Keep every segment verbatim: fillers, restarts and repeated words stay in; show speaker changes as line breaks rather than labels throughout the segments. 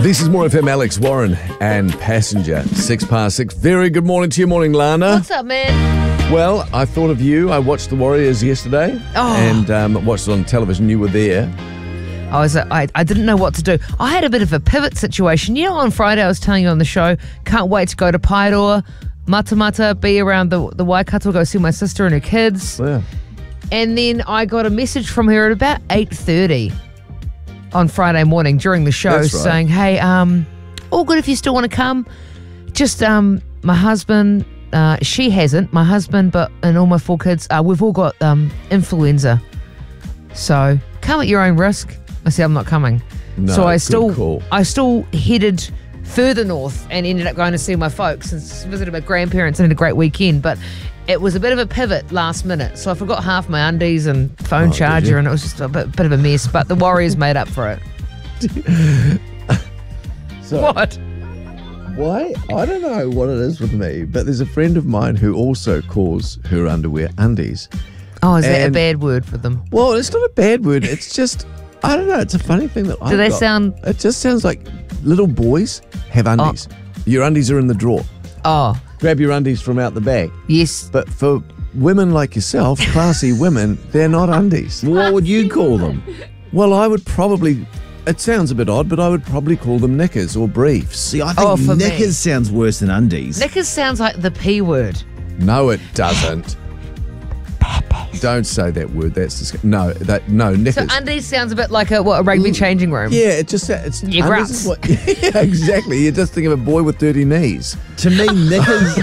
This is More F M, Alex Warren and Passenger. Six past six. Very good morning to you. Morning, Lana.
What's up, man?
Well, I thought of you. I watched the Warriors yesterday
Oh.
and um, watched it on television. You were there.
I was. I, I didn't know what to do. I had a bit of a pivot situation. You know, on Friday I was telling you on the show, can't wait to go to Paeroa, Matamata, be around the, the Waikato, go see my sister and her kids.
Yeah.
And then I got a message from her at about eight thirty on Friday morning during the show.
That's right.
Saying, hey, um, all good if you still want to come. Just um, my husband, uh, she hasn't, my husband, but and all my four kids, uh, we've all got um, influenza. So come at your own risk. I said, I'm not coming.
No,
so I
good
still,
call.
I still headed further north and ended up going to see my folks and visited my grandparents and had a great weekend. But it was a bit of a pivot last minute. So I forgot half my undies and phone
Oh, did
charger
you?
and it was just a bit, bit of a mess. But the Warriors made up for it.
So,
What?
why? I don't know what it is with me, but there's a friend of mine who also calls her underwear undies.
Oh, is that a
And-
bad word for them?
Well, it's not a bad word. It's just, I don't know. It's a funny thing that I
Do they sound...
It just sounds like little boys have undies. Your undies are in the drawer.
Oh,
Grab your undies from out the bag.
yes.
But for women like yourself, classy women, they're not undies.
What would you call them?
Well, I would probably, it sounds a bit odd, but I would probably call them knickers or briefs.
See, I think
Oh, for me.
knickers sounds worse than undies.
Knickers sounds like the P word.
No, it doesn't. Don't say that word. That's disg- no, that no
So
knickers.
undies sounds a bit like a what a rugby changing room.
yeah, it just it's
Your
undies is what- yeah, exactly. You're just thinking of a boy with dirty knees.
To me, knickers.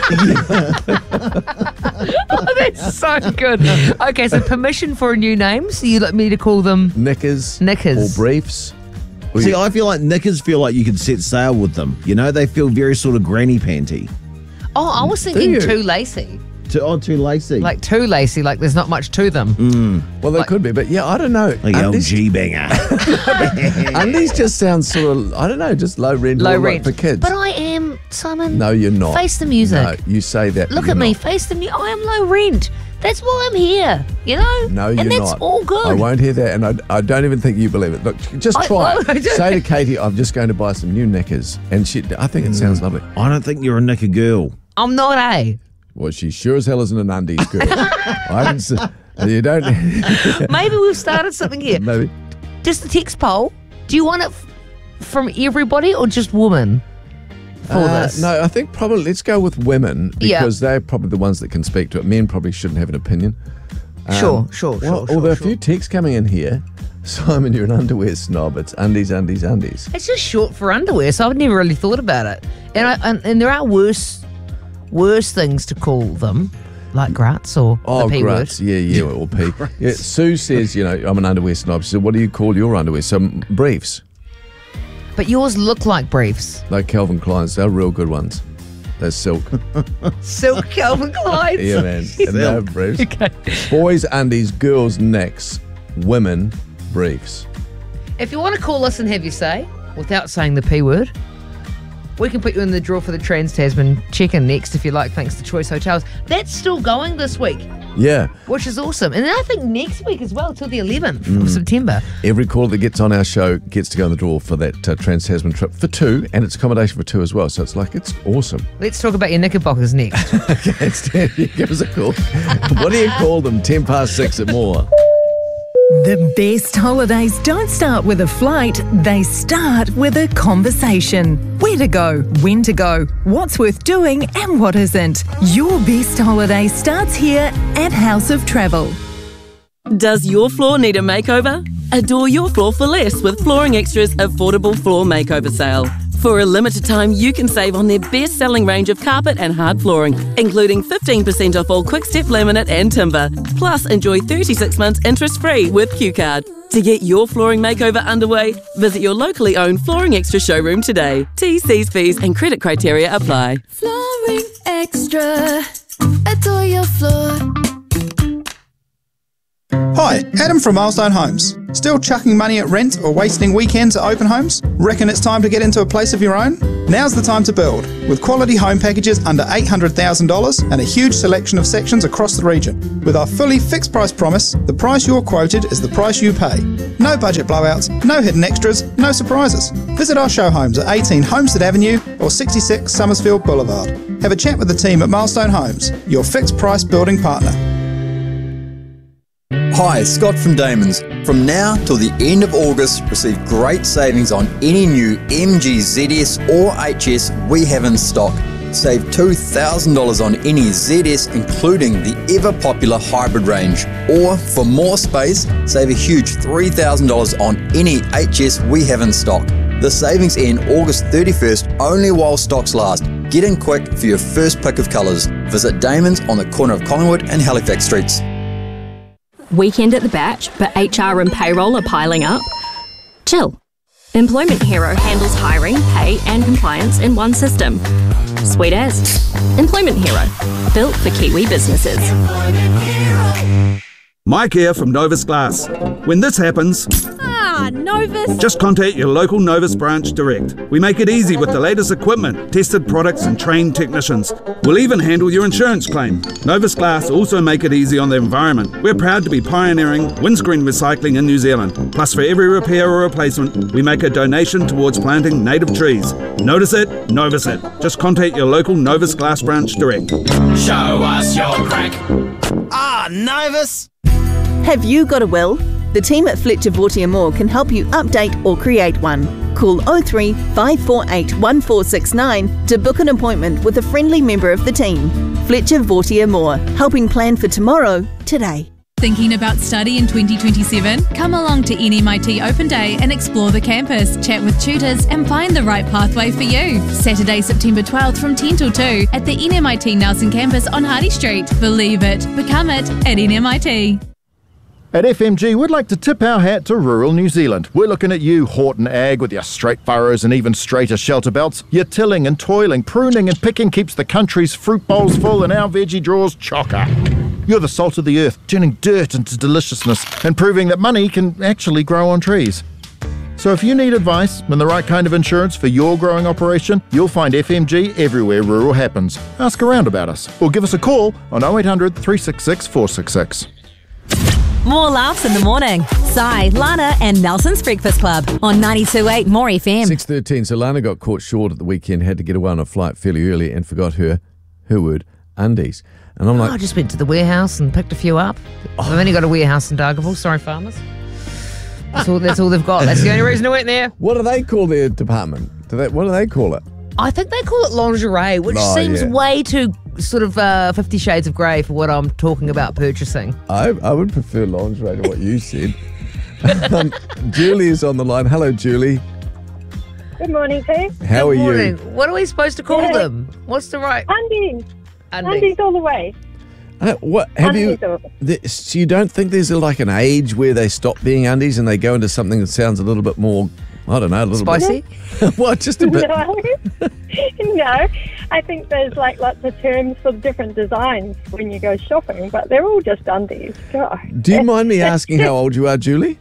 Oh, that's so good. Okay, so permission for a new name. So you'd like me to call them
Knickers,
Knickers.
or briefs. Or
See,
you-
I feel like knickers feel like you could set sail with them. You know, they feel very sort of granny panty.
Oh, I was thinking
you?
too lacy.
Too, oh, too lacy.
Like too lacy, like there's not much to them.
well, they could be, but yeah, I don't know.
like the old
Undies,
G-banger.
undies just sounds sort of, I don't know, just low rent,
Low
or like
rent.
for kids.
But I am, Simon.
no, you're not.
Face the music.
No, you say that. but
Look
you're
at me,
not.
face the music. I am low rent. That's why I'm here, you know?
No, you're
and that's
not.
all good.
I won't hear that, and I, I don't even think you believe it. Look, just
I-
try
I- I
it.
don't-
Say to Katie, I'm just going to buy some new knickers, and she, I think it sounds lovely.
I don't think you're a knicker girl.
I'm not a.
Well, she sure as hell isn't an undies girl. I haven't se- you don't.
Maybe we've started something here.
Maybe.
Just the text poll. Do you want it f- from everybody or just women for
Uh,
this?
no, I think probably let's go with women
Yeah.
because they're probably the ones that can speak to it. Men probably shouldn't have an opinion. Um,
Sure, sure,
well,
sure,
although
sure,
a few texts coming in here. Simon, you're an underwear snob. It's undies, undies, undies.
It's just short for underwear, so I've never really thought about it. And I, and, and there are worse worse things to call them, like grats or
Oh,
the P
grats.
word.
Yeah, yeah, or P. Yeah, Sue says, you know, I'm an underwear snob. She said, what do you call your underwear? Some briefs.
But yours look like briefs.
Like Calvin Klein's. They're real good ones. They're silk.
Silk Calvin Klein.
Yeah, man. And they're briefs.
Okay.
Boys undies, girls nicks, women briefs.
If you want to call us and have your say, without saying the P word, we can put you in the draw for the Trans-Tasman check-in next if you like, thanks to Choice Hotels. That's still going this week,
Yeah.
which is awesome. And then I think next week as well, till the eleventh
Mm.
of September.
Every caller that gets on our show gets to go in the draw for that uh, Trans-Tasman trip for two, and it's accommodation for two as well. So it's like, it's awesome.
Let's talk about your knickerbockers next.
Okay, Stan, give us a call. What do you call them? ten past six at more.
The best holidays don't start with a flight, they start with a conversation. Where to go, when to go, what's worth doing and what isn't. Your best holiday starts here at House of Travel.
Does your floor need a makeover? Adore your floor for less with Flooring Extra's affordable floor makeover sale. For a limited time, you can save on their best-selling range of carpet and hard flooring, including fifteen percent off all quick-step laminate and timber. Plus, enjoy thirty-six months interest-free with Q Card. To get your flooring makeover underway, visit your locally owned Flooring Extra showroom today. T's, C's, fees and credit criteria apply.
Flooring Extra. Adore your floor.
Hi, Adam from Milestone Homes. Still chucking money at rent or wasting weekends at open homes? Reckon it's time to get into a place of your own? Now's the time to build, with quality home packages under eight hundred thousand dollars and a huge selection of sections across the region. With our fully fixed price promise, the price you're quoted is the price you pay. No budget blowouts, no hidden extras, no surprises. Visit our show homes at eighteen Homestead Avenue or sixty-six Summersfield Boulevard. Have a chat with the team at Milestone Homes, your fixed price building partner.
Hi, Scott from Damon's. From now till the end of August, receive great savings on any new M G Z S or H S we have in stock. Save two thousand dollars on any Z S, including the ever-popular hybrid range. Or, for more space, save a huge three thousand dollars on any H S we have in stock. The savings end August thirty-first, only while stocks last. Get in quick for your first pick of colours. Visit Damon's on the corner of Collingwood and Halifax Streets.
Weekend at the batch, but H R and payroll are piling up? Chill. Employment Hero handles hiring, pay and compliance in one system. Sweet as. Employment Hero. Built for Kiwi businesses.
Mike here from Novus Glass. When this happens...
Ah, Novus!
Just contact your local Novus branch direct. We make it easy with the latest equipment, tested products and trained technicians. We'll even handle your insurance claim. Novus Glass also make it easy on the environment. We're proud to be pioneering windscreen recycling in New Zealand. Plus, for every repair or replacement, we make a donation towards planting native trees. Notice it, Novus it. Just contact your local Novus Glass branch direct.
Show us your crack. Ah, Novus!
Have you got a will? The team at Fletcher Vortier Moore can help you update or create one. Call oh three, five four eight, one four six nine to book an appointment with a friendly member of the team. Fletcher Vortier Moore, helping plan for tomorrow, today.
Thinking about study in twenty twenty-seven? Come along to N M I T Open Day and explore the campus, chat with tutors and find the right pathway for you. Saturday, September twelfth from ten till two at the N M I T Nelson campus on Hardy Street. Believe it, become it at N M I T.
At F M G, we'd like to tip our hat to rural New Zealand. We're looking at you, Horton Ag, with your straight furrows and even straighter shelter belts. Your tilling and toiling, pruning and picking keeps the country's fruit bowls full and our veggie drawers chocker. You're the salt of the earth, turning dirt into deliciousness and proving that money can actually grow on trees. So if you need advice and the right kind of insurance for your growing operation, you'll find F M G everywhere rural happens. Ask around about us or give us a call on oh eight hundred, three six six, four six six.
More laughs in the morning. Sai, Lana and Nelson's Breakfast Club on ninety-two point eight More F M.
six thirteen, so Lana got caught short at the weekend, had to get away on a flight fairly early and forgot her, her word, undies. And I'm like...
Oh, I just went to the warehouse and picked a few up. Oh. I've only got a warehouse in Dargaville. Sorry, farmers. That's all, that's all they've got. That's the only reason I went there.
What do they call their department? Do they, what do they call it?
I think they call it lingerie, which
oh,
seems
yeah.
way too sort of uh, Fifty Shades of Grey for what I'm talking about purchasing.
I, I would prefer lingerie to what you said. um, Julie is on the line. Hello, Julie.
Good morning, team.
How
Good
are
morning.
you?
What are we supposed to call
Yeah.
them? What's the right...
Undies.
Undies.
Undies all the way.
Uh, what have you?
Undies all-
The, so you don't think there's a, like an age where they stop being undies and they go into something that sounds a little bit more, I don't know, a little
Spicy?
bit what? Just a bit.
No. no, I think there's like lots of terms for different designs when you go shopping, but they're all just undies. God.
Do you mind me asking how old you are, Julie?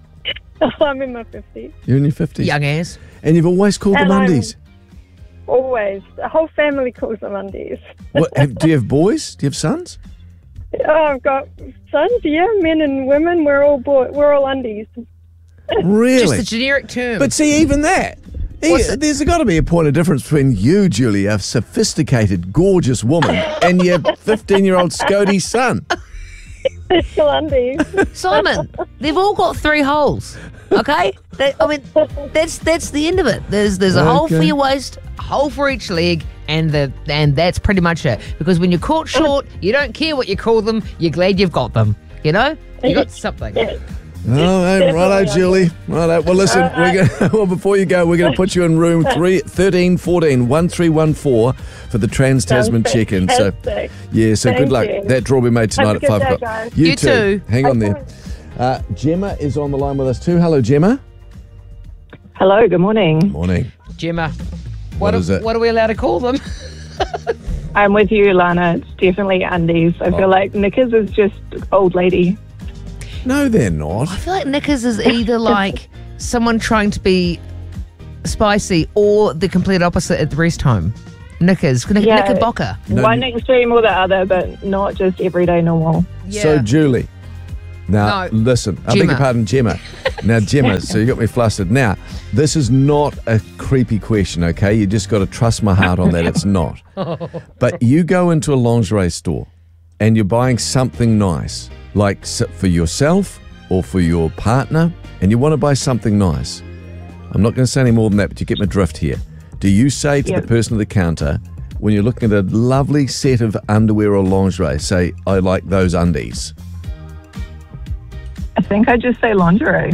I'm in my fifties.
You're in your fifties.
Young ass.
And you've always called
And
them
I'm-
undies.
Always. The whole family calls them undies.
What? Have, do you have boys? Do you have sons?
Oh, I've got sons, yeah, men and women. We're all boy, we're all undies.
Really?
Just a generic term.
But see, even that.
What's
He, there's got to be a point of difference between you, Julie, a sophisticated, gorgeous woman, and your fifteen-year-old Scotty son.
They're still undies.
Simon, they've all got three holes. Okay, That- I mean that's that's the end of it. There's there's a hole for
Okay.
your waist, a hole for each leg, and the and that's pretty much it. Because when you're caught short, you don't care what you call them. You're glad you've got them. You know, you got something.
Oh, right, righto, Julie. Righto. Well, listen, we're gonna, well, before you go, we're going to put you in room three, thirteen fourteen, one three one four for the Trans Tasman
Sounds
check-in. So,
fantastic.
yeah, so
Thank
good luck.
you.
That draw will be made tonight
Have a
at
good
five
day,
o'clock.
guys.
You,
You too.
Hang on there. Uh, Gemma is on the line with us too. Hello, Gemma.
Hello, good morning.
Morning.
Gemma,
What
what,
is
are,
it?
what are we allowed to call them?
I'm with you, Lana. It's definitely undies. I
Oh.
feel like knickers is just old lady.
No, they're not.
I feel like knickers is either like someone trying to be spicy or the complete opposite at the rest home. Knickers, knick-
Yeah.
knickerbocker.
No,
One
n-
extreme or the other, but not just everyday normal.
So, Julie, now
No.
listen, I beg
Gemma.
your pardon, Gemma. Now, Gemma, so you got me flustered. Now, this is not a creepy question, okay? You just got to trust my heart on that. It's not. But you go into a lingerie store and you're buying something nice, like s- for yourself or for your partner, and you want to buy something nice. I'm not going to say any more than that, but you get my drift here. Do you say to
Yep.
the person at the counter, when you're looking at a lovely set of underwear or lingerie, say, I like those undies?
I think I just say lingerie.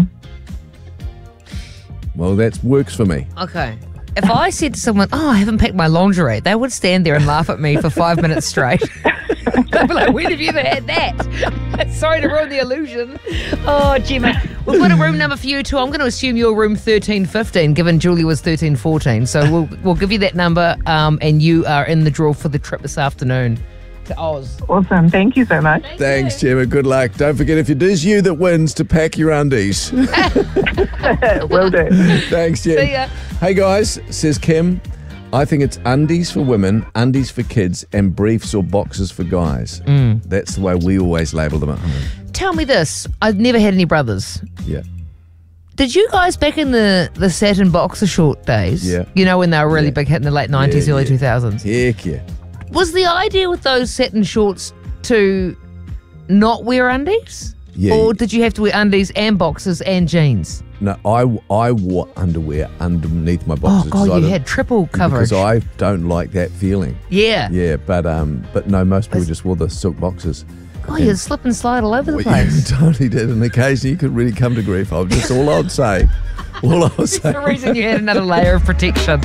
Well, that works for me.
Okay. If I said to someone, oh, I haven't packed my lingerie, they would stand there and laugh at me for five minutes straight. They'd be like, when have you ever had that? Sorry to ruin the illusion. Oh, Gemma. We've got a room number for you too. I'm going to assume you're room thirteen fifteen, given Julie was thirteen fourteen. So we'll we'll give you that number, um, and you are in the draw for the trip this afternoon to Oz.
Awesome. Thank you so much.
Thanks, Gemma. Good luck. Don't forget, if it is you that wins, to pack your undies.
Will do.
Thanks, Gemma.
See ya.
Hey, guys, says Kim, I think it's undies for women, undies for kids, and briefs or boxers for guys.
Mm.
That's the way we always label them at home.
Tell me this. I've never had any brothers.
Yeah.
Did you guys back in the, the satin boxer short days?
Yeah.
You know, when they were really
Yeah.
big hit in the late nineties,
Yeah,
early
yeah.
two thousands?
Heck yeah.
Was the idea with those satin shorts to not wear undies?
Yeah.
Or did you have to wear undies and boxers and jeans?
No, I, I wore underwear underneath my
Oh,
boxers. 'cause I
God, you
don't-
had triple coverage.
Because I don't like that feeling.
Yeah.
Yeah, but um, but no, most people just wore the silk boxers.
Oh, you'd slip and slide all over the
Well,
place.
you totally did, and occasionally you could really come to grief. I just all I'd say. All I'll say.
The reason you had another layer of protection.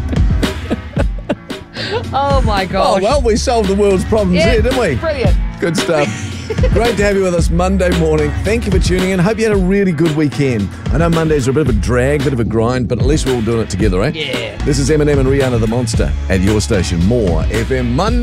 Oh, my
Oh,
gosh.
well, we solved the world's problems
Yeah,
here, didn't we?
brilliant.
Good stuff. Great to have you with us Monday morning. Thank you for tuning in. Hope you had a really good weekend. I know Mondays are a bit of a drag, bit of a grind, but at least we're all doing it together, eh?
Yeah.
This is Eminem and Rihanna the Monster at your station. More F M Monday.